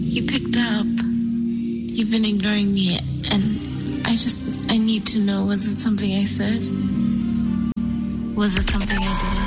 You picked up. You've been ignoring me, and I need to know, was it something I said? Was it something I did?